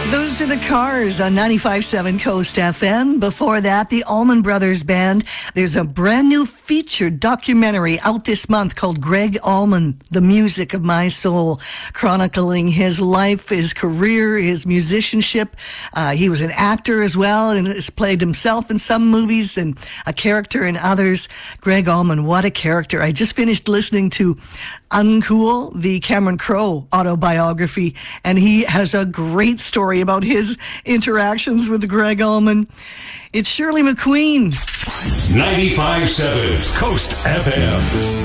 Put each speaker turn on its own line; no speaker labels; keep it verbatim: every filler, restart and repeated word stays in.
Those are the Cars on ninety-five point seven Coast F M. Before that, the Allman Brothers Band. There's a brand new featured documentary out this month called Gregg Allman, The Music of My Soul, chronicling his life, his career, his musicianship. Uh, he was an actor as well and has played himself in some movies and a character in others. Gregg Allman, what a character. I just finished listening to Uncool, the Cameron Crowe autobiography, and he has a great story about his interactions with Gregg Allman. It's Shirley MacQueen.
ninety-five point seven Coast F M.